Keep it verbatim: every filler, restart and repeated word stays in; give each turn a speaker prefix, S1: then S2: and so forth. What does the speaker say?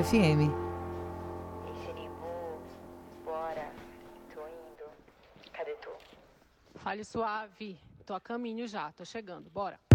S1: F M.
S2: Ei, Siribu, bora. Tô indo. Cadê tu?
S3: Fale suave. Tô a caminho já, tô chegando. Bora.